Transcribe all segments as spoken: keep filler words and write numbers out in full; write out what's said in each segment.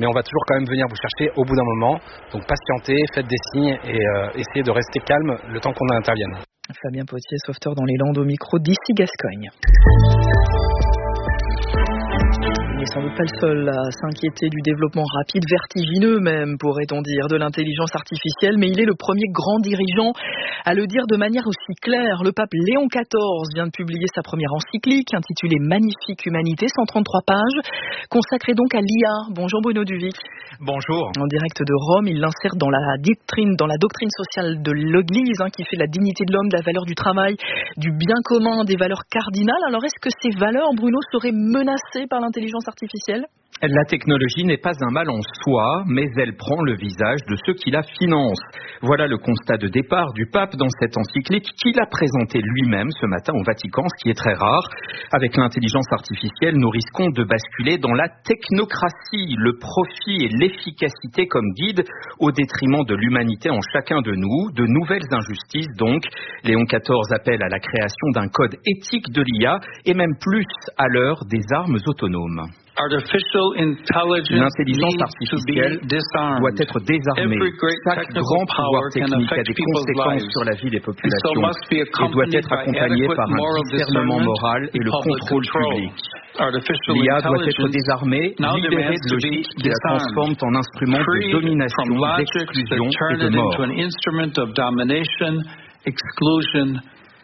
mais on va toujours quand même venir vous chercher au bout d'un moment. Donc patientez, faites des signes et euh, essayez de rester calme le temps qu'on intervienne. Fabien Potier, sauveteur dans les Landes, au micro d'ici Gascogne. Il n'est sans doute pas le seul à s'inquiéter du développement rapide, vertigineux même, pourrait-on dire, de l'intelligence artificielle, mais il est le premier grand dirigeant à le dire de manière aussi claire. Le pape Léon quatorze vient de publier sa première encyclique, intitulée Magnifique Humanité, cent trente-trois pages, consacrée donc à l'I A. Bonjour Bruno Duvic. Bonjour. En direct de Rome, il l'insère dans la doctrine, dans la doctrine sociale de l'Église, hein, qui fait de la dignité de l'homme, de la valeur du travail, du bien commun, des valeurs cardinales. Alors est-ce que ces valeurs, Bruno, seraient menacées par l'intelligence artificielle ? La technologie n'est pas un mal en soi, mais elle prend le visage de ceux qui la financent. Voilà le constat de départ du pape dans cette encyclique qu'il a présentée lui-même ce matin au Vatican, ce qui est très rare. Avec l'intelligence artificielle, nous risquons de basculer dans la technocratie, le profit et l'efficacité comme guide, au détriment de l'humanité en chacun de nous, de nouvelles injustices donc. Léon quatorze appelle à la création d'un code éthique de l'I A et même plus à l'heure des armes autonomes. L'intelligence artificielle doit être désarmée. Chaque grand pouvoir technique a des conséquences sur la vie des populations et doit être accompagné par un discernement moral et le contrôle public. L'I A doit être désarmée, libérée de logiques qui la transforment en instrument de domination, d'exclusion et de mort.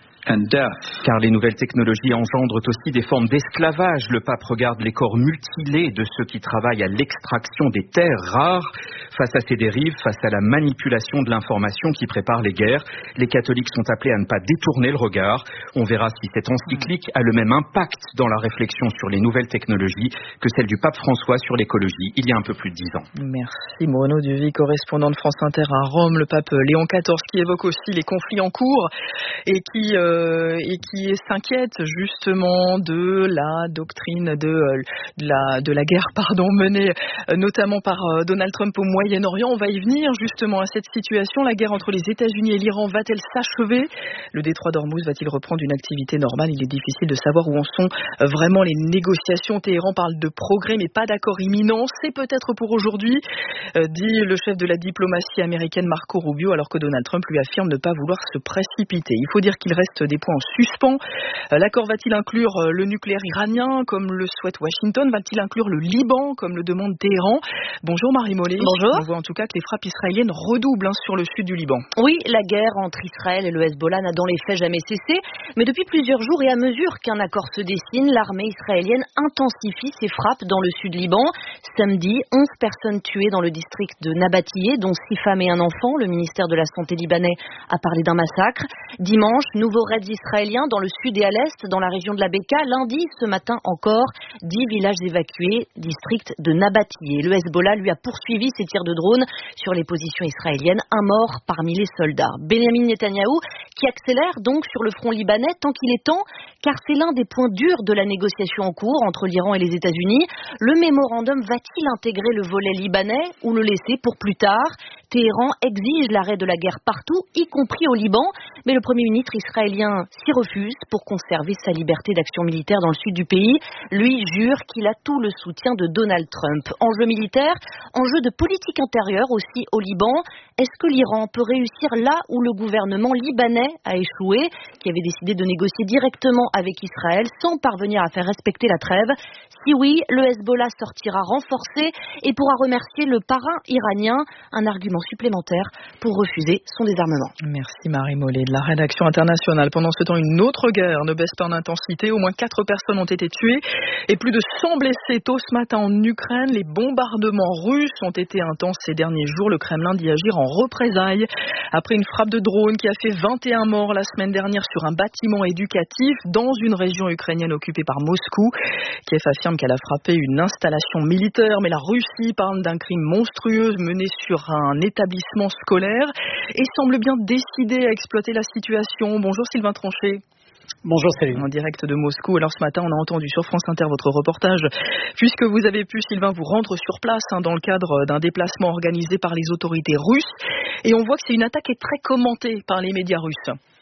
Car les nouvelles technologies engendrent aussi des formes d'esclavage. Le pape regarde les corps mutilés de ceux qui travaillent à l'extraction des terres rares. Face à ces dérives, face à la manipulation de l'information qui prépare les guerres, les catholiques sont appelés à ne pas détourner le regard. On verra si cette encyclique a le même impact dans la réflexion sur les nouvelles technologies que celle du pape François sur l'écologie il y a un peu plus de dix ans. Merci Bruno Duvic, correspondant de France Inter à Rome. Le pape Léon quatorze qui évoque aussi les conflits en cours et qui... Euh, et qui s'inquiète justement de la doctrine de, de, la, de la guerre pardon, menée notamment par Donald Trump au Moyen-Orient. On va y venir justement à cette situation. La guerre entre les États-Unis et l'Iran va-t-elle s'achever ? Le détroit d'Ormuz va-t-il reprendre une activité normale ? Il est difficile de savoir où en sont vraiment les négociations. Téhéran parle de progrès mais pas d'accord imminent. C'est peut-être pour aujourd'hui, dit le chef de la diplomatie américaine Marco Rubio, alors que Donald Trump lui affirme ne pas vouloir se précipiter. Il faut dire qu'il reste des points en suspens. L'accord va-t-il inclure le nucléaire iranien comme le souhaite Washington ? Va-t-il inclure le Liban comme le demande Téhéran ? Bonjour Marie Mollet. Bonjour. On voit en tout cas que les frappes israéliennes redoublent hein, sur le sud du Liban. Oui, la guerre entre Israël et le Hezbollah n'a dans les faits jamais cessé, mais depuis plusieurs jours et à mesure qu'un accord se dessine, l'armée israélienne intensifie ses frappes dans le sud Liban. Samedi, onze personnes tuées dans le district de Nabatiyeh, dont six femmes et un enfant. Le ministère de la Santé libanais a parlé d'un massacre. Dimanche, nouveau raid israéliens dans le sud et à l'est, dans la région de la Beka. Lundi, ce matin encore, dix villages évacués, district de Nabatiyeh. Le Hezbollah lui a poursuivi ses tirs de drone sur les positions israéliennes. Un mort parmi les soldats. Benjamin Netanyahou qui accélère donc sur le front libanais tant qu'il est temps, car c'est l'un des points durs de la négociation en cours entre l'Iran et les États-Unis. Le mémorandum va-t-il intégrer le volet libanais ou le laisser pour plus tard ? Téhéran exige l'arrêt de la guerre partout, y compris au Liban, mais le Premier ministre israélien s'y refuse pour conserver sa liberté d'action militaire dans le sud du pays. Lui jure qu'il a tout le soutien de Donald Trump. Enjeu militaire, enjeu de politique intérieure aussi au Liban. Est-ce que l'Iran peut réussir là où le gouvernement libanais a échoué, qui avait décidé de négocier directement avec Israël sans parvenir à faire respecter la trêve ? Si oui, le Hezbollah sortira renforcé et pourra remercier le parrain iranien, un argument supplémentaire pour refuser son désarmement. Merci Marie Mollet de la rédaction internationale. Pendant ce temps, une autre guerre ne baisse pas en intensité. Au moins quatre personnes ont été tuées et plus de cent blessés tôt ce matin en Ukraine. Les bombardements russes ont été intenses ces derniers jours. Le Kremlin dit agir en représailles après une frappe de drone qui a fait vingt et un morts la semaine dernière sur un bâtiment éducatif dans une région ukrainienne occupée par Moscou. Kiev affirme qu'elle a frappé une installation militaire, mais la Russie parle d'un crime monstrueux mené sur un établissement scolaire et semble bien décidée à exploiter la situation. Bonjour Sylvain Tronchet. Bonjour Céline. En direct de Moscou. Alors ce matin, on a entendu sur France Inter votre reportage, puisque vous avez pu, Sylvain, vous rendre sur place hein, dans le cadre d'un déplacement organisé par les autorités russes. Et on voit que c'est une attaque qui est très commentée par les médias russes.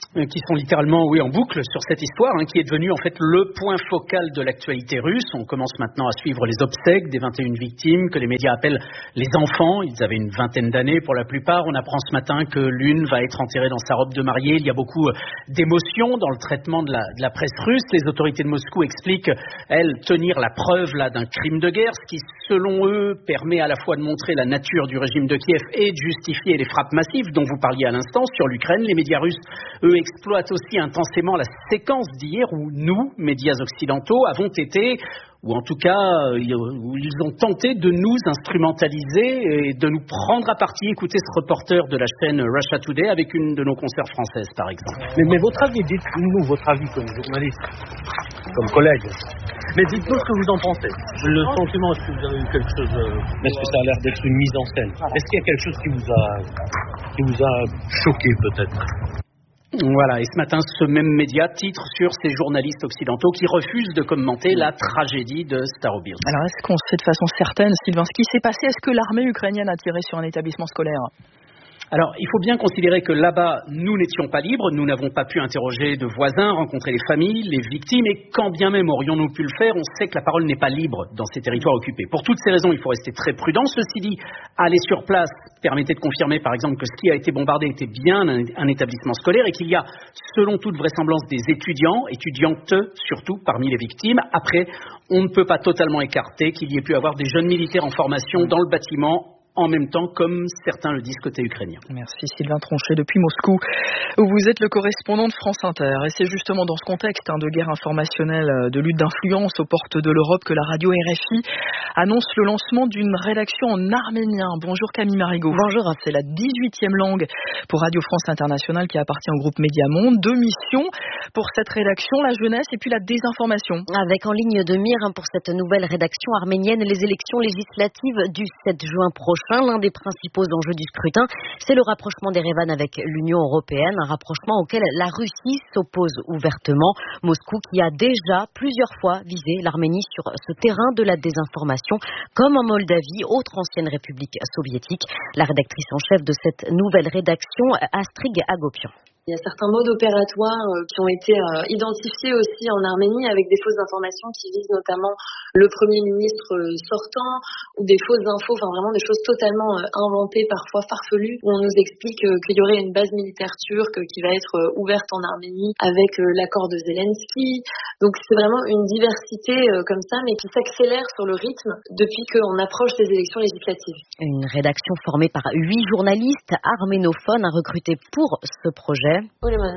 qui sont littéralement oui, en boucle sur cette histoire, hein, qui est devenue en fait le point focal de l'actualité russe. On commence maintenant à suivre les obsèques des vingt et une victimes que les médias appellent les enfants. Ils avaient une vingtaine d'années pour la plupart. On apprend ce matin que l'une va être enterrée dans sa robe de mariée. Il y a beaucoup d'émotions dans le traitement de la, de la presse russe. Les autorités de Moscou expliquent, elles, tenir la preuve là, d'un crime de guerre, ce qui, selon eux, permet à la fois de montrer la nature du régime de Kiev et de justifier les frappes massives dont vous parliez à l'instant sur l'Ukraine. Les médias russes, eux, exploitent aussi intensément la séquence d'hier où nous, médias occidentaux, avons été, ou en tout cas, où ils ont tenté de nous instrumentaliser et de nous prendre à partie. Écoutez ce reporter de la chaîne Russia Today avec une de nos consoeurs françaises, par exemple. Mais, mais votre avis, dites-nous votre avis comme journaliste, comme collègue. Mais dites-nous ce que vous en pensez. Le sentiment, est-ce que vous avez eu quelque chose... Euh, est-ce que ça a l'air d'être une mise en scène? Est-ce qu'il y a quelque chose qui vous a, qui vous a choqué peut-être? Voilà, et ce matin, ce même média titre sur ces journalistes occidentaux qui refusent de commenter la tragédie de Starobild. Alors, est-ce qu'on sait de façon certaine, Sylvain, ce qui s'est passé? Est-ce que l'armée ukrainienne a tiré sur un établissement scolaire? Alors, il faut bien considérer que là-bas, nous n'étions pas libres, nous n'avons pas pu interroger de voisins, rencontrer les familles, les victimes, et quand bien même aurions-nous pu le faire, on sait que la parole n'est pas libre dans ces territoires occupés. Pour toutes ces raisons, il faut rester très prudent. Ceci dit, aller sur place permettait de confirmer, par exemple, que ce qui a été bombardé était bien un, un établissement scolaire et qu'il y a, selon toute vraisemblance, des étudiants, étudiantes surtout, parmi les victimes. Après, on ne peut pas totalement écarter qu'il y ait pu avoir des jeunes militaires en formation dans le bâtiment, en même temps, comme certains le disent côté ukrainien. Merci Sylvain Tronchet depuis Moscou, où vous êtes le correspondant de France Inter. Et c'est justement dans ce contexte hein, de guerre informationnelle, de lutte d'influence aux portes de l'Europe que la radio R F I annonce le lancement d'une rédaction en arménien. Bonjour Camille Marigot. Bonjour. C'est la dix-huitième langue pour Radio France Internationale qui appartient au groupe Mediamonde. Deux missions pour cette rédaction, la jeunesse et puis la désinformation. Avec en ligne de mire hein, pour cette nouvelle rédaction arménienne les élections législatives du sept juin prochain. L'un des principaux enjeux du scrutin, c'est le rapprochement d'Erevan avec l'Union européenne, un rapprochement auquel la Russie s'oppose ouvertement. Moscou qui a déjà plusieurs fois visé l'Arménie sur ce terrain de la désinformation, comme en Moldavie, autre ancienne république soviétique. La rédactrice en chef de cette nouvelle rédaction, Astrid Agopian. Il y a certains modes opératoires qui ont été identifiés aussi en Arménie avec des fausses informations qui visent notamment le Premier ministre sortant ou des fausses infos, enfin vraiment des choses totalement inventées, parfois farfelues, où on nous explique qu'il y aurait une base militaire turque qui va être ouverte en Arménie avec l'accord de Zelensky. Donc c'est vraiment une diversité comme ça, mais qui s'accélère sur le rythme depuis qu'on approche des élections législatives. Une rédaction formée par huit journalistes arménophones à recruter pour ce projet. Et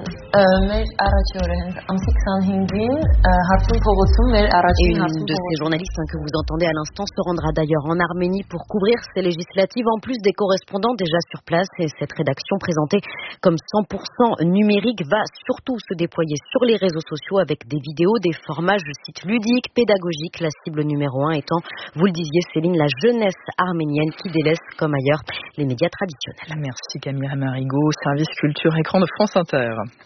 une de ces journalistes hein, que vous entendez à l'instant se rendra d'ailleurs en Arménie pour couvrir ces législatives, en plus des correspondants déjà sur place. Et cette rédaction présentée comme cent pour cent numérique va surtout se déployer sur les réseaux sociaux avec des vidéos, des formats, je cite, ludiques, pédagogiques. La cible numéro un étant, vous le disiez Céline, la jeunesse arménienne qui délaisse comme ailleurs les médias traditionnels. Merci Camille Marigot, service culture écran de France Inter.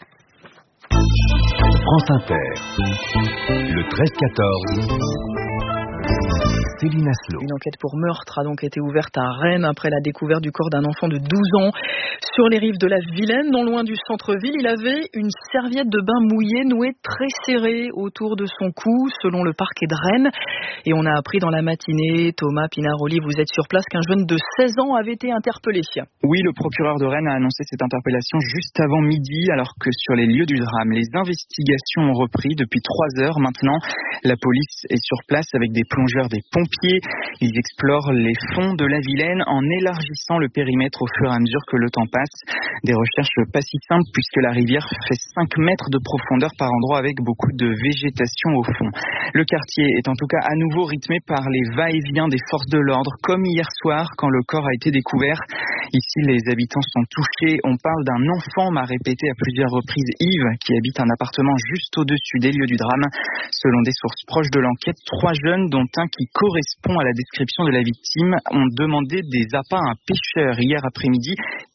France Inter, le treize quatorze. Céline Aslo. Une enquête pour meurtre a donc été ouverte à Rennes après la découverte du corps d'un enfant de douze ans sur les rives de la Vilaine, non loin du centre-ville. Il avait une serviette de bain mouillée nouée très serrée autour de son cou, selon le parquet de Rennes. Et on a appris dans la matinée, Thomas Pinaroli, vous êtes sur place, qu'un jeune de seize ans avait été interpellé. Oui, le procureur de Rennes a annoncé cette interpellation juste avant midi, alors que sur les lieux du drame, les investigations ont repris depuis trois heures maintenant. La police est sur place avec des plongeurs, des pompiers. Ils explorent les fonds de la Vilaine en élargissant le périmètre au fur et à mesure que le temps passe. Des recherches pas si simples puisque la rivière fait cinq mètres de profondeur par endroit avec beaucoup de végétation au fond. Le quartier est en tout cas à nouveau rythmé par les va-et-vient des forces de l'ordre, comme hier soir quand le corps a été découvert. Ici, les habitants sont touchés. On parle d'un enfant, m'a répété à plusieurs reprises Yves, qui habite un appartement juste au-dessus des lieux du drame. Selon des sources proches de l'enquête, trois jeunes, dont un qui correspond à la description de la victime, ont demandé des appâts à un pêcheur hier après-midi,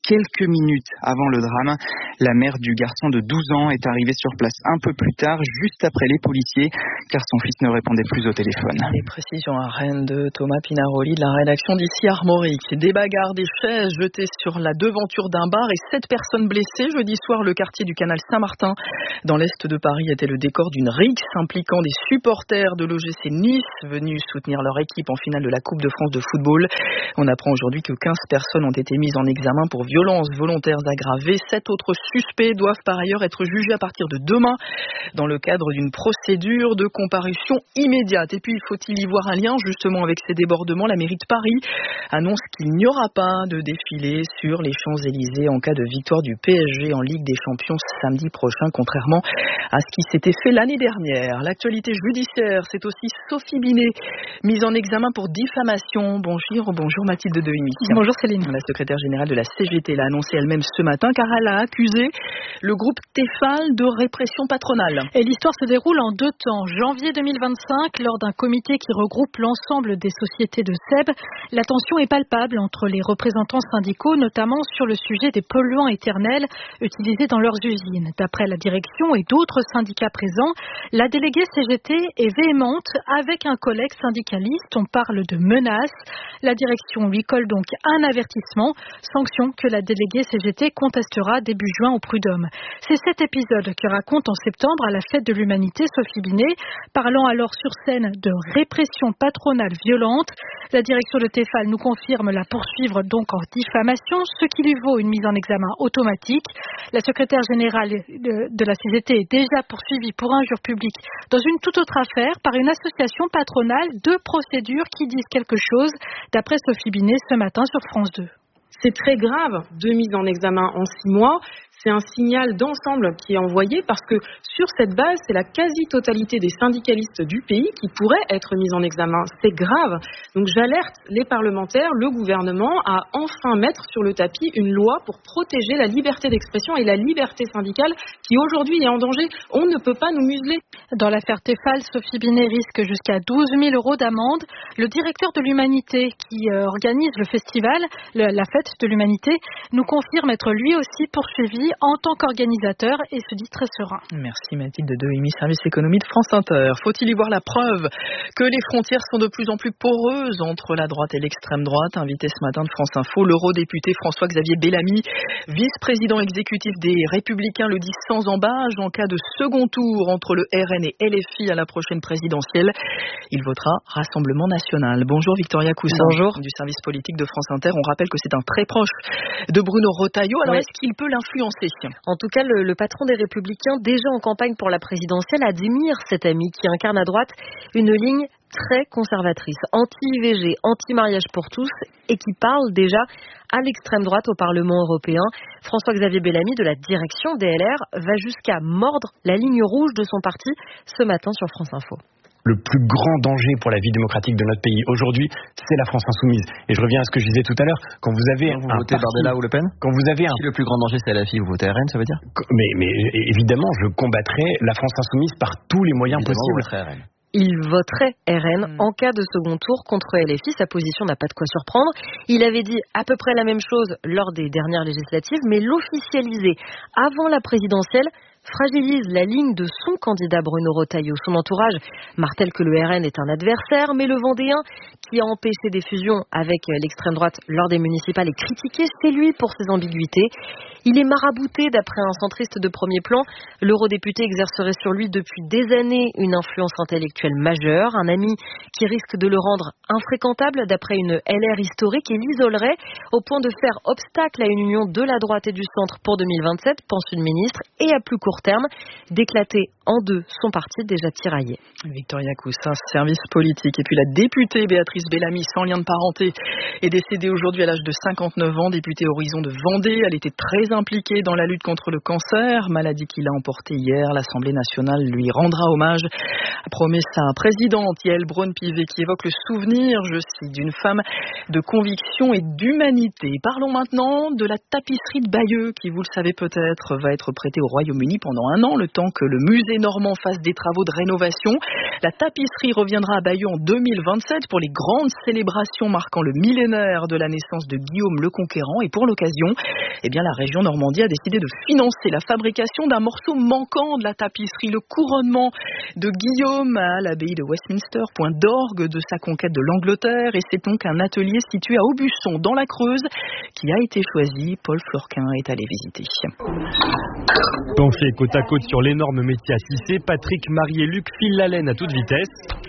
quelques minutes avant le drame. La mère du garçon de douze ans est arrivée sur place un peu plus tard, juste après les policiers, car son fils ne répondait plus au téléphone. Les précisions à Rennes de Thomas Pinaroli de la rédaction d'ici Armorique. Des bagarres, des chaises jetées sur la devanture d'un bar et sept personnes blessées. Jeudi soir, le quartier du canal Saint-Martin, dans l'est de Paris, était le décor d'une rixe impliquant des supporters de l'O G C Nice venus soutenir leur équipe en finale de la Coupe de France de football. On apprend aujourd'hui que quinze personnes ont été mises en examen pour violences volontaires aggravées. Sept autres suspects doivent par ailleurs être jugés à partir de demain dans le cadre d'une procédure de comparution immédiate. Et puis, faut-il y voir un lien justement avec ces débordements? La mairie de Paris annonce qu'il n'y aura pas de défilé sur les Champs-Élysées en cas de victoire du P S G en Ligue des Champions samedi prochain, contrairement à ce qui s'était fait l'année dernière. L'actualité judiciaire, c'est aussi Sophie Binet, mise en examen pour diffamation. Bonjour, bonjour Mathilde Dehimic. Bonjour Céline. La secrétaire générale de la C G T l'a annoncé elle-même ce matin, car elle a accusé le groupe Tefal de répression patronale. Et l'histoire se déroule en deux temps. Janvier deux mille vingt-cinq, lors d'un comité qui regroupe l'ensemble des sociétés de S E B, la tension est palpable entre les représentants syndicaux, notamment sur le sujet des polluants éternels utilisés dans leurs usines. D'après la direction et d'autres syndicats présents, la déléguée C G T est véhémente avec un collègue syndicaliste. On parle de menaces. La direction lui colle donc un avertissement, sanction que la déléguée C G T contestera début juin au prud'homme. C'est cet épisode que raconte en septembre à la Fête de l'Humanité Sophie Binet, parlant alors sur scène de répression patronale violente. La direction de Tefal nous confirme la poursuivre donc en diffamation, ce qui lui vaut une mise en examen automatique. La secrétaire générale de, de la C G T est déjà poursuivie pour injure publique dans une toute autre affaire par une association patronale. Deux procédures qui disent quelque chose, d'après Sophie Binet ce matin sur France deux. C'est très grave, deux mises en examen en six mois. C'est un signal d'ensemble qui est envoyé parce que sur cette base, c'est la quasi-totalité des syndicalistes du pays qui pourraient être mis en examen. C'est grave. Donc j'alerte les parlementaires, le gouvernement à enfin mettre sur le tapis une loi pour protéger la liberté d'expression et la liberté syndicale qui aujourd'hui est en danger. On ne peut pas nous museler. Dans l'affaire Tefal, Sophie Binet risque jusqu'à douze mille euros d'amende. Le directeur de l'Humanité qui euh, organise le festival, le, la Fête de l'Humanité, nous confirme être lui aussi poursuivi en tant qu'organisateur et se dit très serein. Merci Mathilde Dehimic, service économie de France Inter. Faut-il y voir la preuve que les frontières sont de plus en plus poreuses entre la droite et l'extrême droite? Invité ce matin de France Info, l'eurodéputé François-Xavier Bellamy, vice-président exécutif des Républicains, le dit sans embâche. En cas de second tour entre le R N et L F I à la prochaine présidentielle, il votera Rassemblement National. Bonjour Victoria Cousin. Bonjour. Du service politique de France Inter. On rappelle que c'est un très proche de Bruno Retailleau. Alors oui. Est-ce qu'il peut l'influencer? En tout cas, le, le patron des Républicains, déjà en campagne pour la présidentielle, admire cet ami qui incarne à droite une ligne très conservatrice, anti-I V G, anti-mariage pour tous, et qui parle déjà à l'extrême droite au Parlement européen. François-Xavier Bellamy de la direction des L R va jusqu'à mordre la ligne rouge de son parti ce matin sur France Info. Le plus grand danger pour la vie démocratique de notre pays aujourd'hui, c'est la France insoumise. Et je reviens à ce que je disais tout à l'heure. Quand vous avez vous un votez parti, Bardella ou Le Pen. Quand vous avez un... Si le plus grand danger c'est L F I, vous votez R N, ça veut dire? Mais, mais évidemment, je combattrai la France insoumise par tous les moyens évidemment, possibles. R N. Il voterait R N mmh. en cas de second tour contre L F I. Sa position n'a pas de quoi surprendre. Il avait dit à peu près la même chose lors des dernières législatives, mais l'officialiser avant la présidentielle fragilise la ligne de son candidat Bruno Retailleau. Son entourage martèle que le R N est un adversaire, mais le Vendéen, qui a empêché des fusions avec l'extrême droite lors des municipales, est critiqué, c'est lui pour ses ambiguïtés. Il est marabouté d'après un centriste de premier plan. L'eurodéputé exercerait sur lui depuis des années une influence intellectuelle majeure, un ami qui risque de le rendre infréquentable d'après une L R historique et l'isolerait au point de faire obstacle à une union de la droite et du centre pour deux mille vingt-sept, pense une ministre, et à plus court terme, d'éclater en deux son parti déjà tiraillé. Victoria Cousin, service politique. Et puis la députée Béatrice Bellamy, sans lien de parenté, est décédée aujourd'hui à l'âge de cinquante-neuf ans, députée Horizon de Vendée. Elle était très impliquée dans la lutte contre le cancer, maladie qu'il a emportée hier. L'Assemblée nationale lui rendra hommage, a promis sa présidente Yael Braun-Pivet, qui évoque le souvenir, je cite, d'une femme de conviction et d'humanité. Parlons maintenant de la tapisserie de Bayeux, qui, vous le savez peut-être, va être prêtée au Royaume-Uni pendant un an, le temps que le musée normand fasse des travaux de rénovation. La tapisserie reviendra à Bayeux en deux mille vingt-sept pour les grands grande célébration marquant le millénaire de la naissance de Guillaume le Conquérant. Et pour l'occasion, eh bien, la région Normandie a décidé de financer la fabrication d'un morceau manquant de la tapisserie, le couronnement de Guillaume à l'abbaye de Westminster, point d'orgue de sa conquête de l'Angleterre. Et c'est donc un atelier situé à Aubusson, dans la Creuse, qui a été choisi. Paul Florquin est allé visiter. Penchés côte à côte sur l'énorme métier à tisser, Patrick, Marie et Luc filent la laine à toute vitesse.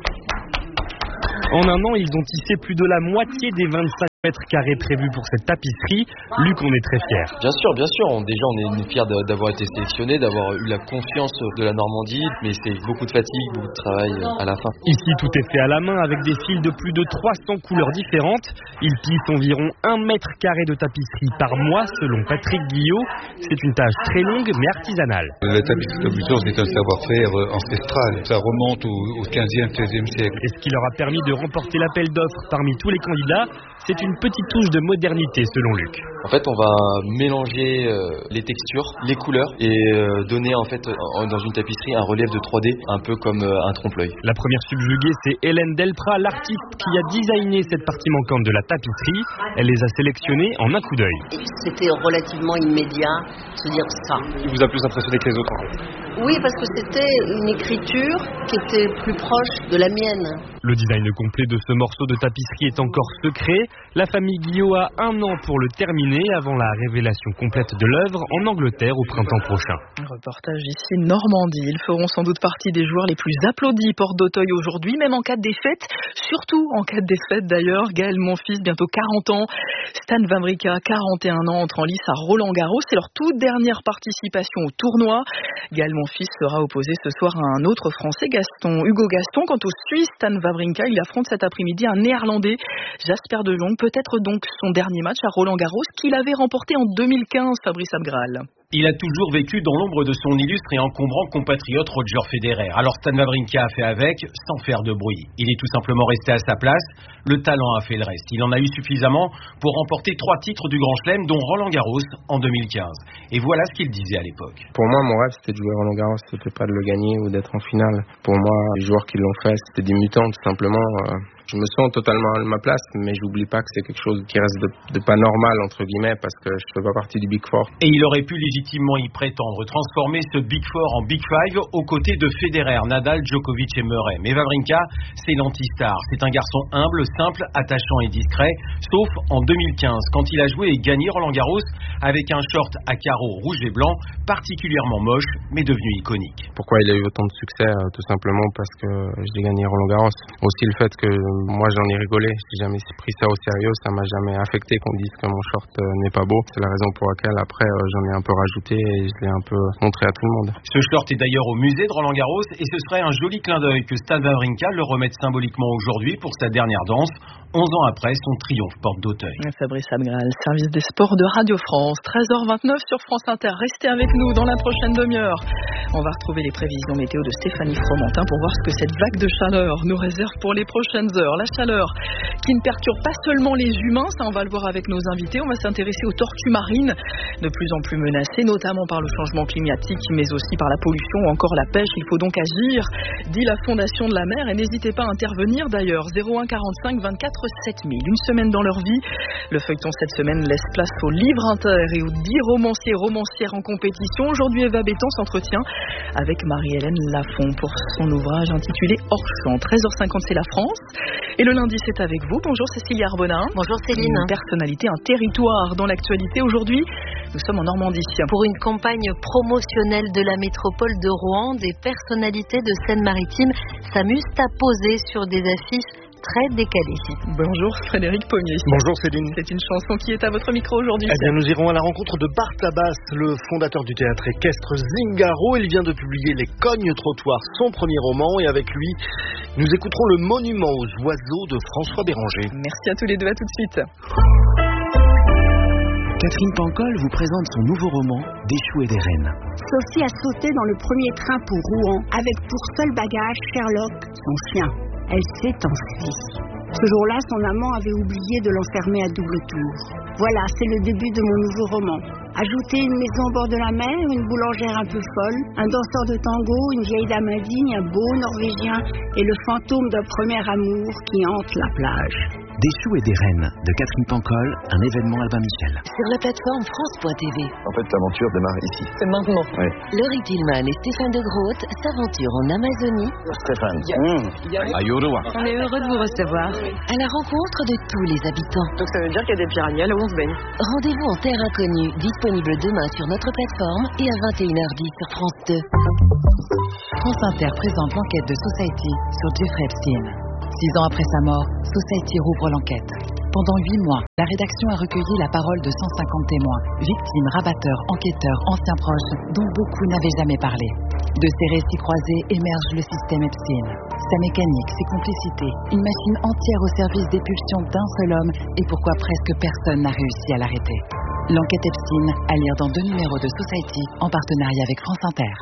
En un an, ils ont tissé plus de la moitié des vingt-cinq mètres carrés prévus pour cette tapisserie. Luc, on est très fiers. Bien sûr, bien sûr. On, déjà, on est fiers d'avoir été sélectionnés, d'avoir eu la confiance de la Normandie. Mais c'est beaucoup de fatigue, beaucoup de travail à la fin. Ici, tout est fait à la main avec des fils de plus de trois cents couleurs différentes. Ils tissent environ un mètre carré de tapisserie par mois, selon Patrick Guillot. C'est une tâche très longue, mais artisanale. La tapisserie d'Aubusson, c'est un savoir-faire ancestral. Ça remonte au quinzième, seizième siècle. Et ce qui leur a permis de remporter l'appel d'offres parmi tous les candidats, c'est une petite touche de modernité selon Luc. En fait, on va mélanger euh, les textures, les couleurs et euh, donner en fait euh, dans une tapisserie un relief de trois D, un peu comme euh, un trompe-l'œil. La première subjuguée, c'est Hélène Delprat, l'artiste qui a designé cette partie manquante de la tapisserie. Elle les a sélectionnés en un coup d'œil. C'était relativement immédiat, se dire ça. Il vous a plus impressionné que les autres en fait? Oui, parce que c'était une écriture qui était plus proche de la mienne. Le design complet de ce morceau de tapisserie est encore secret. La famille Guillot a un an pour le terminer avant la révélation complète de l'œuvre en Angleterre au printemps prochain. Un reportage ici Normandie. Ils feront sans doute partie des joueurs les plus applaudis porte d'Auteuil aujourd'hui, même en cas de défaite. Surtout en cas de défaite d'ailleurs. Gaël Monfils, bientôt quarante ans. Stan Wawrinka, quarante et un ans, entre en lice à Roland-Garros. C'est leur toute dernière participation au tournoi. Gaël Monfils sera opposé ce soir à un autre Français, Gaston, Hugo Gaston. Quant au Suisse, Stan Wawrinka, il affronte cet après-midi un Néerlandais, Jasper De Jong. Peut-être donc son dernier match à Roland-Garros qu'il avait remporté en deux mille quinze, Fabrice Abgral. Il a toujours vécu dans l'ombre de son illustre et encombrant compatriote Roger Federer. Alors Stan Wawrinka a fait avec, sans faire de bruit. Il est tout simplement resté à sa place. Le talent a fait le reste. Il en a eu suffisamment pour remporter trois titres du Grand Chelem, dont Roland-Garros en deux mille quinze. Et voilà ce qu'il disait à l'époque. Pour moi, mon rêve, c'était de jouer Roland-Garros. C'était pas de le gagner ou d'être en finale. Pour moi, les joueurs qui l'ont fait, c'était des mutants, tout simplement. Je me sens totalement à ma place, mais j'oublie pas que c'est quelque chose qui reste de, de pas normal, entre guillemets, parce que je fais pas partie du Big Four. Et il aurait pu légitimement y prétendre, transformer ce Big Four en Big Five aux côtés de Federer, Nadal, Djokovic et Murray. Mais Wawrinka, c'est l'anti-star. C'est un garçon humble, simple, attachant et discret, sauf en deux mille quinze, quand il a joué et gagné Roland-Garros avec un short à carreaux rouge et blanc, particulièrement moche, mais devenu iconique. Pourquoi il a eu autant de succès? Tout simplement parce que j'ai gagné Roland-Garros. Aussi le fait que moi j'en ai rigolé, j'ai jamais pris ça au sérieux, ça m'a jamais affecté qu'on dise que mon short euh, n'est pas beau. C'est la raison pour laquelle après euh, j'en ai un peu rajouté et je l'ai un peu montré à tout le monde. Ce short est d'ailleurs au musée de Roland-Garros et ce serait un joli clin d'œil que Stan Wawrinka le remette symboliquement aujourd'hui pour sa dernière danse, onze ans après son triomphe porte d'Auteuil. Fabrice Abgral, service des sports de Radio France, treize heures vingt-neuf sur France Inter. Restez avec nous dans la prochaine demi-heure. On va retrouver les prévisions météo de Stéphanie Fromentin pour voir ce que cette vague de chaleur nous réserve pour les prochaines heures. La chaleur qui ne perturbe pas seulement les humains, ça on va le voir avec nos invités. On va s'intéresser aux tortues marines, de plus en plus menacées, notamment par le changement climatique, mais aussi par la pollution ou encore la pêche. Il faut donc agir, dit la Fondation de la mer, et n'hésitez pas à intervenir d'ailleurs. zéro un quarante-cinq vingt-quatre sept mille. Une semaine dans leur vie. Le feuilleton cette semaine laisse place aux livres inter et aux dix romanciers et romancières en compétition. Aujourd'hui, Eva Béton s'entretient avec Marie-Hélène Lafont pour son ouvrage intitulé Hors champ. treize heures cinquante, c'est la France. Et le lundi, c'est avec vous. Bonjour Cécilia Arbonin. Bonjour Céline. Une personnalité, un territoire dans l'actualité. Aujourd'hui, nous sommes en Normandie. Pour une campagne promotionnelle de la métropole de Rouen, des personnalités de Seine-Maritime s'amusent à poser sur des affiches très décalé. Bonjour Frédéric Pommier. Bonjour Céline. C'est une chanson qui est à votre micro aujourd'hui. Eh bien, nous irons à la rencontre de Bart Abbas, le fondateur du théâtre équestre Zingaro. Il vient de publier Les Cognes-Trottoirs, son premier roman, et avec lui, nous écouterons Le Monument aux oiseaux de François Béranger. Merci à tous les deux, à tout de suite. Catherine Pancol vous présente son nouveau roman, Des choux et des reines. Sophie a sauté dans le premier train pour Rouen, avec pour seul bagage Sherlock, son chien. Elle s'est enfuie. Ce jour-là, son amant avait oublié de l'enfermer à double tour. Voilà, c'est le début de mon nouveau roman. Ajouter une maison au bord de la mer, une boulangère un peu folle, un danseur de tango, une vieille dame indigne, un beau Norvégien et le fantôme d'un premier amour qui hante la plage. Des choux et des reines de Catherine Pancol, un événement Albin Michel. Sur la plateforme France point T V. En fait, l'aventure démarre ici. C'est maintenant. Oui. Laurie Tillman et Stéphane de Groot s'aventurent en Amazonie. Stéphane. Mmh. On est heureux de vous recevoir. À la rencontre de tous les habitants. Donc ça veut dire qu'il y a des piranhas là où on se baigne. Rendez-vous en terre inconnue, disponible demain sur notre plateforme et à vingt et une heures dix sur France deux. France Inter présente l'enquête de Society sur Jeffrey Epstein. Six ans après sa mort, Society rouvre l'enquête. Pendant huit mois, la rédaction a recueilli la parole de cent cinquante témoins, victimes, rabatteurs, enquêteurs, anciens proches, dont beaucoup n'avaient jamais parlé. De ces récits croisés émerge le système Epstein. Sa mécanique, ses complicités, une machine entière au service des pulsions d'un seul homme et pourquoi presque personne n'a réussi à l'arrêter. L'enquête Epstein, à lire dans deux numéros de Society, en partenariat avec France Inter.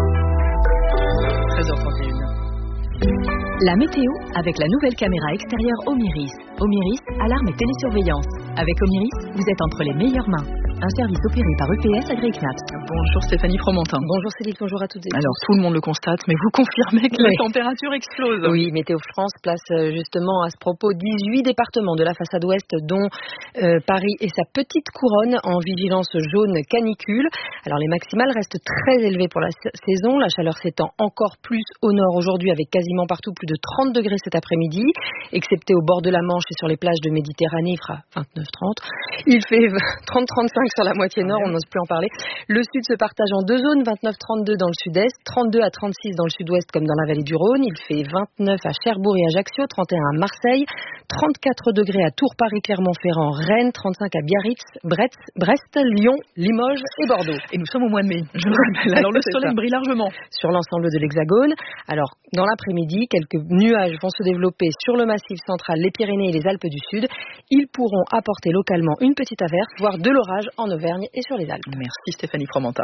treize heures trente et une. La météo avec la nouvelle caméra extérieure Omiris. Omiris, alarme et télésurveillance. Avec Omiris, vous êtes entre les meilleures mains. Un service opéré par E P S AgriKnapp. Bonjour Stéphanie Fromentin. Bonjour Céline, bonjour à toutes et tous. Alors tout le monde le constate, mais vous confirmez que oui. La température explose. Oui, Météo France place justement à ce propos dix-huit départements de la façade ouest, dont euh, Paris et sa petite couronne en vigilance jaune canicule. Alors les maximales restent très élevées pour la saison, la chaleur s'étend encore plus au nord aujourd'hui avec quasiment partout plus de trente degrés cet après-midi, excepté au bord de la Manche et sur les plages de Méditerranée, il fera vingt-neuf trente. Il fait trente trente-cinq sur la moitié nord, on n'ose plus en parler. Le sud se partage en deux zones, vingt-neuf trente-deux dans le sud-est, trente-deux à trente-six dans le sud-ouest comme dans la vallée du Rhône. Il fait vingt-neuf à Cherbourg et Ajaccio, trente et un à Marseille, trente-quatre degrés à Tours, Paris, Clermont-Ferrand, Rennes, trente-cinq à Biarritz, Brest, Brest, Lyon, Limoges et Bordeaux. Et nous sommes au mois de mai, je le rappelle. Alors le soleil brille largement sur l'ensemble de l'Hexagone. Alors dans l'après-midi, quelques nuages vont se développer sur le massif central, les Pyrénées et les Alpes du Sud. Ils pourront apporter localement une petite averse, voire de l'orage en Auvergne et sur les Alpes. Merci Stéphanie Fromentin.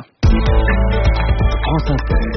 France Inter.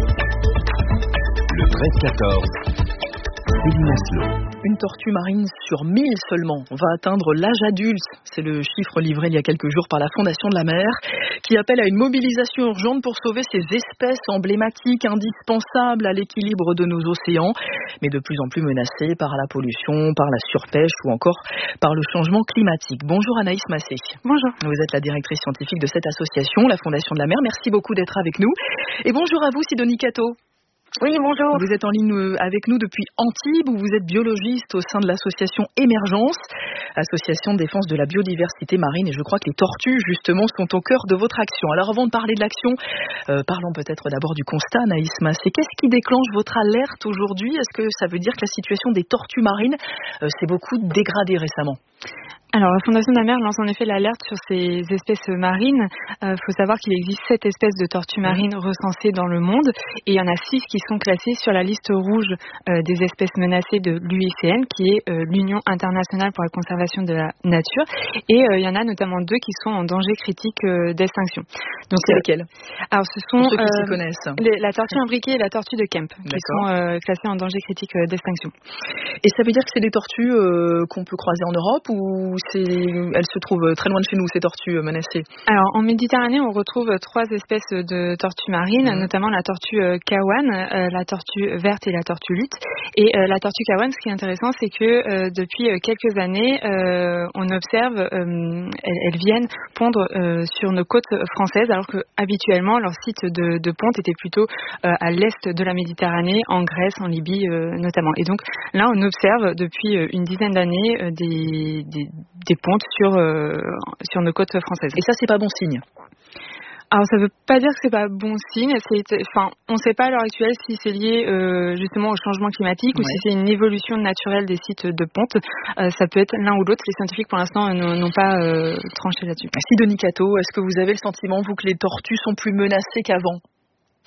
Le treize quatorze. Céline Aslo. Une tortue marine sur mille seulement va atteindre l'âge adulte. C'est le chiffre livré il y a quelques jours par la Fondation de la mer, qui appelle à une mobilisation urgente pour sauver ces espèces emblématiques, indispensables à l'équilibre de nos océans, mais de plus en plus menacées par la pollution, par la surpêche ou encore par le changement climatique. Bonjour Anaïs Massé. Bonjour. Vous êtes la directrice scientifique de cette association, la Fondation de la mer. Merci beaucoup d'être avec nous. Et bonjour à vous Sidonie Cato. Oui, bonjour. Vous êtes en ligne avec nous depuis Antibes, où vous êtes biologiste au sein de l'association Émergence, association de défense de la biodiversité marine. Et je crois que les tortues, justement, sont au cœur de votre action. Alors avant de parler de l'action, euh, parlons peut-être d'abord du constat, Anaïs Massé. Qu'est-ce qui déclenche votre alerte aujourd'hui? Est-ce que ça veut dire que la situation des tortues marines euh, s'est beaucoup dégradée récemment? Alors, la Fondation de la mer lance en effet l'alerte sur ces espèces marines. Il euh, faut savoir qu'il existe sept espèces de tortues marines recensées dans le monde et il y en a six qui sont classées sur la liste rouge euh, des espèces menacées de l'U I C N, qui est euh, l'Union internationale pour la conservation de la nature. Et euh, il y en a notamment deux qui sont en danger critique euh, d'extinction. Donc, c'est lesquelles? Alors, ce sont pour ceux qui euh, s'y connaissent. Les, la tortue imbriquée et la tortue de Kemp, qui sont euh, classées en danger critique euh, d'extinction. Et ça veut dire que c'est des tortues euh, qu'on peut croiser en Europe ou c'est, elles se trouvent très loin de chez nous, ces tortues menacées? Alors, en Méditerranée, on retrouve trois espèces de tortues marines, mmh. notamment la tortue euh, kawan, euh, la tortue verte et la tortue lutte. Et euh, la tortue kawan, ce qui est intéressant, c'est que euh, depuis quelques années, euh, on observe, euh, elles, elles viennent pondre euh, sur nos côtes françaises, alors que habituellement, leur site de, de ponte était plutôt euh, à l'est de la Méditerranée, en Grèce, en Libye euh, notamment. Et donc là, on observe depuis une dizaine d'années euh, des, des, des pontes sur, euh, sur nos côtes françaises. Et ça, c'est pas bon signe? Alors, ça veut pas dire que c'est pas bon signe. C'est, enfin, on sait pas à l'heure actuelle si c'est lié euh, justement au changement climatique ouais. ou si c'est une évolution naturelle des sites de ponte. Euh, ça peut être l'un ou l'autre. Les scientifiques, pour l'instant, n'ont pas euh, tranché là-dessus. Sidonie Cato, est-ce que vous avez le sentiment, vous, que les tortues sont plus menacées qu'avant?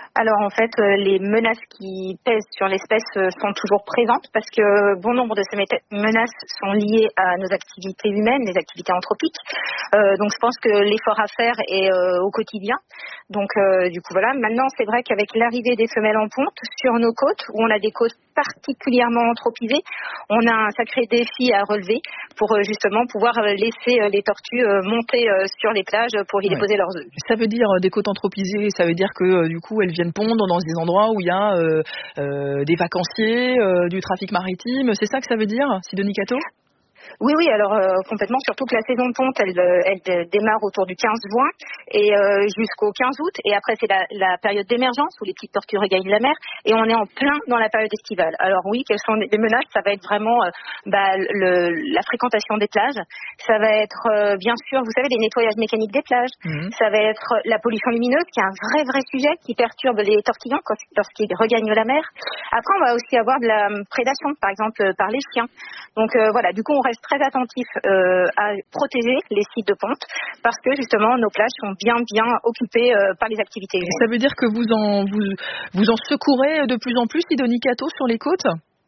Alors en fait, euh, les menaces qui pèsent sur l'espèce euh, sont toujours présentes parce que euh, bon nombre de ces méta- menaces sont liées à nos activités humaines, les activités anthropiques. Euh, donc je pense que l'effort à faire est euh, au quotidien. Donc euh, du coup voilà. Maintenant c'est vrai qu'avec l'arrivée des femelles en ponte sur nos côtes, où on a des côtes particulièrement anthropisées, on a un sacré défi à relever pour euh, justement pouvoir euh, laisser euh, les tortues euh, monter euh, sur les plages pour y Ouais. déposer leurs œufs. Ça veut dire euh, des côtes anthropisées, ça veut dire que euh, du coup elles viennent pondre dans des endroits où il y a euh, euh, des vacanciers, euh, du trafic maritime, c'est ça que ça veut dire, Sidonie Cato ? Oui, oui, alors euh, complètement, surtout que la saison de ponte, elle, euh, elle euh, démarre autour du quinze juin et euh, jusqu'au quinze août. Et après, c'est la, la période d'émergence où les petites tortues regagnent la mer. Et on est en plein dans la période estivale. Alors oui, quelles sont les menaces ? Ça va être vraiment euh, bah, le, la fréquentation des plages. Ça va être, euh, bien sûr, vous savez, les nettoyages mécaniques des plages. Mmh. Ça va être la pollution lumineuse, qui est un vrai, vrai sujet qui perturbe les tortillons quand, lorsqu'ils regagnent la mer. Après, on va aussi avoir de la prédation, par exemple, par les chiens. Donc euh, voilà, du coup, on reste très attentif euh, à protéger les sites de ponte parce que justement nos plages sont bien bien occupées euh, par les activités humaines. Ça veut dire que vous en vous, vous en secourez de plus en plus, Sidonie Cato, sur les côtes ?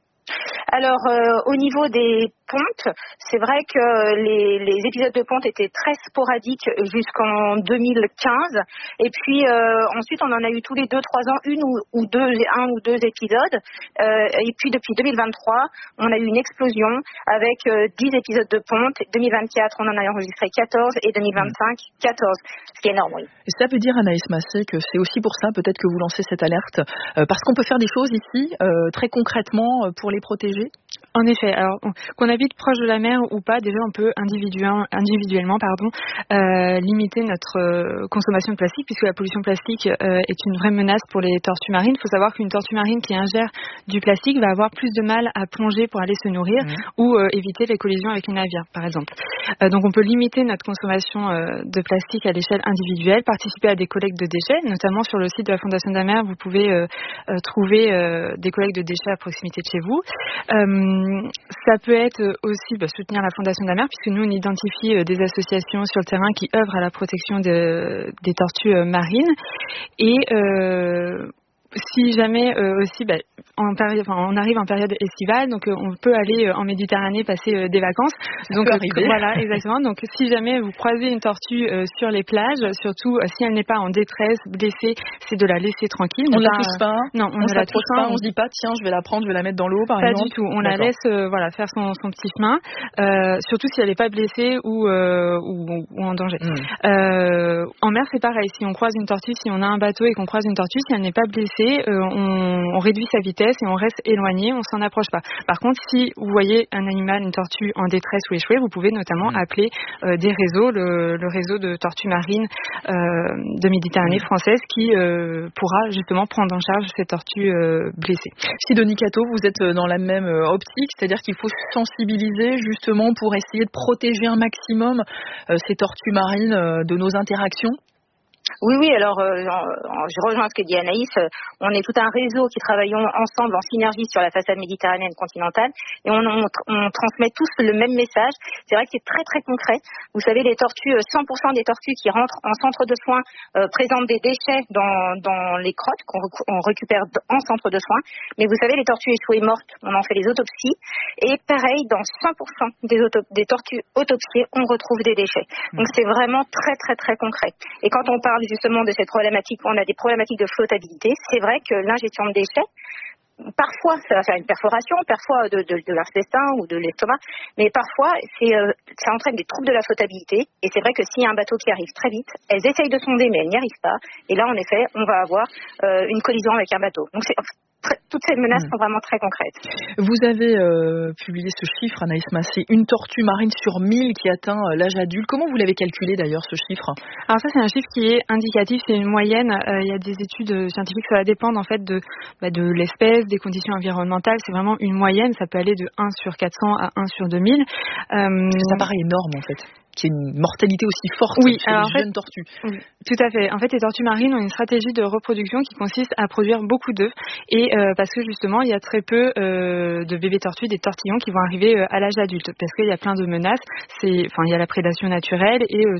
Alors, euh, au niveau des pontes, c'est vrai que les, les épisodes de ponte étaient très sporadiques jusqu'en deux mille quinze. Et puis, euh, ensuite, on en a eu tous les deux, trois ans, une ou, ou deux, un ou deux épisodes. Euh, et puis, depuis deux mille vingt-trois, on a eu une explosion avec euh, dix épisodes de ponte. deux mille vingt-quatre, on en a enregistré quatorze et deux mille vingt-cinq, quatorze. Ce qui est énorme, oui. Et ça veut dire, Anaïs Massé, que c'est aussi pour ça, peut-être que vous lancez cette alerte, euh, parce qu'on peut faire des choses ici, euh, très concrètement, pour les protéger ? En effet, alors qu'on habite proche de la mer ou pas, déjà on peut individuellement, individuellement pardon, euh, limiter notre euh, consommation de plastique, puisque la pollution plastique euh, est une vraie menace pour les tortues marines. Il faut savoir qu'une tortue marine qui ingère du plastique va avoir plus de mal à plonger pour aller se nourrir mmh. ou euh, éviter les collisions avec les navires, par exemple. Euh, donc on peut limiter notre consommation euh, de plastique à l'échelle individuelle, participer à des collectes de déchets, notamment sur le site de la Fondation de la Mer, vous pouvez euh, euh, trouver euh, des collectes de déchets à proximité de chez vous. Euh, Ça peut être aussi bah, soutenir la Fondation de la Mer, puisque nous on identifie euh, des associations sur le terrain qui œuvrent à la protection de, des tortues euh, marines. Et euh, si jamais euh, aussi, bah, en période, enfin, on arrive en période estivale, donc euh, on peut aller euh, en Méditerranée passer euh, des vacances. Ça donc peut euh, arriver. Voilà, exactement. Donc si jamais vous croisez une tortue euh, sur les plages, surtout euh, si elle n'est pas en détresse, blessée, c'est de la laisser tranquille. On ne la pas, touche pas. Non, on, on ne la touche pas. On se dit pas, tiens, je vais la prendre, je vais la mettre dans l'eau, par pas exemple. Pas du tout. On D'accord. la laisse, euh, voilà, faire son, son petit chemin. Euh, surtout si elle n'est pas blessée ou, euh, ou, ou en danger. Mmh. Euh, en mer, c'est pareil. Si on croise une tortue, si on a un bateau et qu'on croise une tortue, si elle n'est pas blessée, euh, on on réduit sa vitesse et on reste éloigné, on s'en approche pas. Par contre, si vous voyez un animal, une tortue en détresse ou échouée, vous pouvez notamment mmh. appeler euh, des réseaux, le, le réseau de tortues marines euh, de Méditerranée mmh. française qui euh, pourra justement prendre en charge ces tortues euh, blessées. Sidonie Cato, vous êtes dans la même optique, c'est-à-dire qu'il faut sensibiliser justement pour essayer de protéger un maximum euh, ces tortues marines euh, de nos interactions. Oui, oui, alors euh, je rejoins ce que dit Anaïs. On est tout un réseau qui travaillons ensemble en synergie sur la façade méditerranéenne continentale et on, on, on transmet tous le même message. C'est vrai que c'est très très concret. Vous savez, les tortues, cent pour cent des tortues qui rentrent en centre de soins euh, présentent des déchets dans, dans les crottes qu'on rec- on récupère en centre de soins. Mais vous savez, les tortues échouées mortes, on en fait les autopsies. Et pareil, dans cent pour cent des, auto- des tortues autopsiées, on retrouve des déchets. Donc c'est vraiment très très très concret. Et quand on parle justement de cette problématique, on a des problématiques de flottabilité. C'est vrai que l'ingestion de déchets, parfois ça va faire une perforation, parfois de, de, de l'intestin ou de l'estomac, mais parfois c'est, euh, ça entraîne des troubles de la flottabilité. Et c'est vrai que s'il y a un bateau qui arrive très vite, elles essayent de sonder mais elles n'y arrivent pas. Et là en effet, on va avoir euh, une collision avec un bateau. Donc c'est toutes ces menaces mmh. sont vraiment très concrètes. Vous avez euh, publié ce chiffre, Anaïs Massé, une tortue marine sur mille qui atteint euh, l'âge adulte. Comment vous l'avez calculé d'ailleurs, ce chiffre ? Alors ça, c'est un chiffre qui est indicatif, c'est une moyenne. Euh, il y a des études scientifiques, ça va dépendre en fait de, bah, de l'espèce, des conditions environnementales. C'est vraiment une moyenne, ça peut aller de un sur quatre cents à un sur deux mille. Euh, ça paraît énorme en fait. Qu'il y ait une mortalité aussi forte oui, chez alors les en fait, jeunes tortues. Oui, tout à fait. En fait, les tortues marines ont une stratégie de reproduction qui consiste à produire beaucoup d'œufs. Et euh, parce que justement, il y a très peu euh, de bébés tortues, des tortillons qui vont arriver euh, à l'âge adulte. Parce qu'il y a plein de menaces. C'est, enfin, il y a la prédation naturelle et euh, tout,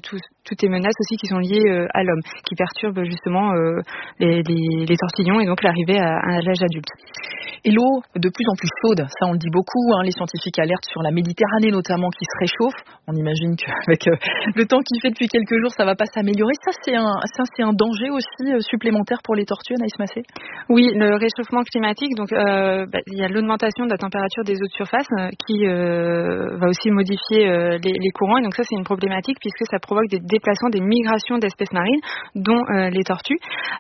toutes les menaces aussi qui sont liées euh, à l'homme, qui perturbent justement euh, les, les, les tortillons et donc l'arrivée à, à l'âge adulte. Et l'eau de plus en plus chaude, ça on le dit beaucoup, hein, les scientifiques alertent sur la Méditerranée notamment qui se réchauffe. On imagine qu'avec euh, le temps qu'il fait depuis quelques jours, ça va pas s'améliorer. Ça c'est un, ça c'est un danger aussi euh, supplémentaire pour les tortues, Anaïs Massé. Oui, le réchauffement climatique, donc euh, bah, il y a l'augmentation de la température des eaux de surface euh, qui euh, va aussi modifier euh, les, les courants. Et donc ça c'est une problématique puisque ça provoque des déplacements, des migrations d'espèces marines, dont euh, les tortues.